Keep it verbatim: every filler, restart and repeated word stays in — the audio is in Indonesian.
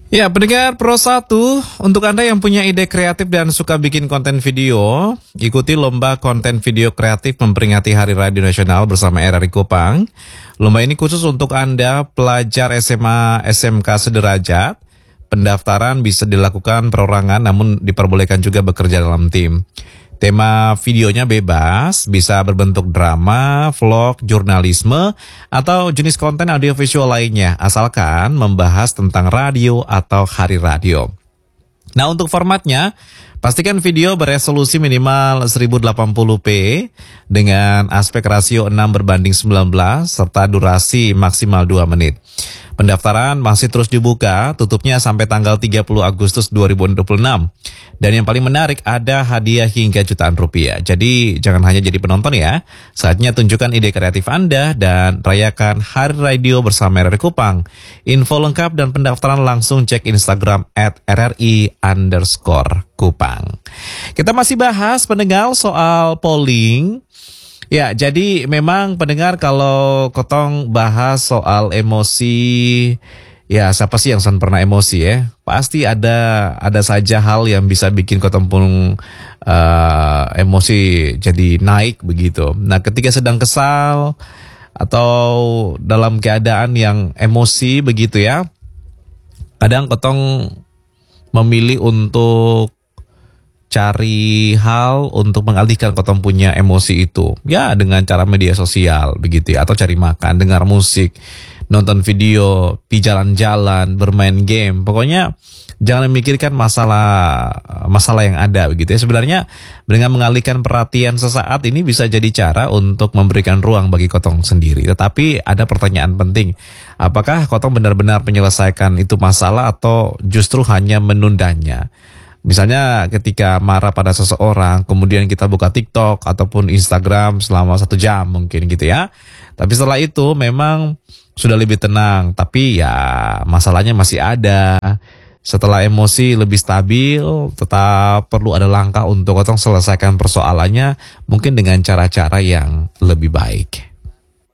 Ya, pendengar Pro satu, untuk Anda yang punya ide kreatif dan suka bikin konten video, ikuti Lomba Konten Video Kreatif memperingati Hari Radio Nasional bersama R R I Kupang. Lomba ini khusus untuk Anda pelajar S M A S M K sederajat. Pendaftaran bisa dilakukan perorangan namun diperbolehkan juga bekerja dalam tim. Tema videonya bebas, bisa berbentuk drama, vlog, jurnalisme, atau jenis konten audiovisual lainnya, asalkan membahas tentang radio atau hari radio. Nah, untuk formatnya, pastikan video beresolusi minimal seribu delapan puluh p dengan aspek rasio enam berbanding sembilan belas serta durasi maksimal dua menit. Pendaftaran masih terus dibuka, tutupnya sampai tanggal tiga puluh Agustus dua ribu dua puluh enam. Dan yang paling menarik, ada hadiah hingga jutaan rupiah. Jadi jangan hanya jadi penonton ya, saatnya tunjukkan ide kreatif Anda dan rayakan Hari Radio bersama R R I Kupang. Info lengkap dan pendaftaran langsung cek Instagram at rri underscore Kupang. Kita masih bahas pendengar soal polling. Ya, jadi memang pendengar kalau Kotong bahas soal emosi, ya siapa sih yang san pernah emosi ya? Pasti ada ada saja hal yang bisa bikin Kotong pun uh, emosi jadi naik begitu. Nah, ketika sedang kesal atau dalam keadaan yang emosi begitu ya, kadang Kotong memilih untuk cari hal untuk mengalihkan Kotong punya emosi itu. Ya, dengan cara media sosial begitu ya, atau cari makan, dengar musik, nonton video, pi jalan-jalan, bermain game. Pokoknya jangan memikirkan masalah masalah yang ada begitu ya. Sebenarnya dengan mengalihkan perhatian sesaat ini bisa jadi cara untuk memberikan ruang bagi Kotong sendiri. Tetapi ada pertanyaan penting. Apakah Kotong benar-benar menyelesaikan itu masalah atau justru hanya menundanya? Misalnya ketika marah pada seseorang, kemudian kita buka TikTok ataupun Instagram selama satu jam mungkin gitu ya. Tapi setelah itu memang sudah lebih tenang, tapi ya masalahnya masih ada. Setelah emosi lebih stabil, tetap perlu ada langkah untuk Kotong selesaikan persoalannya mungkin dengan cara-cara yang lebih baik.